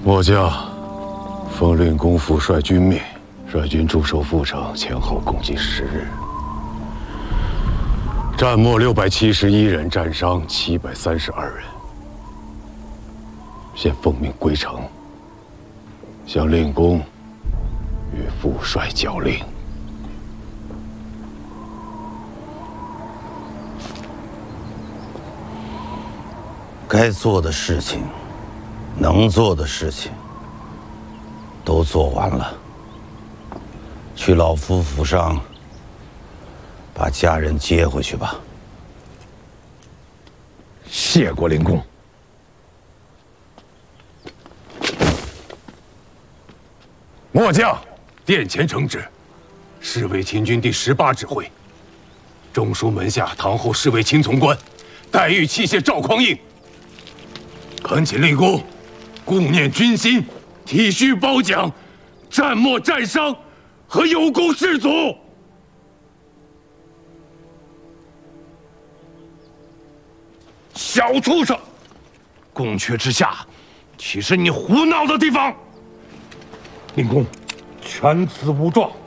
末将奉令公副率军命，率军驻守阜城，前后共计10日，战没671人，战伤732人。现奉命归城，向令公与副帅交令。 该做的事情，能做的事情，都做完了。去老夫府上，把家人接回去吧。 谢过灵公。末将殿前承旨，侍卫秦军第18指挥，中书门下堂后侍卫秦从官，待遇器械赵匡胤。恳请令公顾念军心，体恤褒奖战没战伤和有功士卒。小畜生，宫阙之下，岂是你胡闹的地方？令公，犬子无状。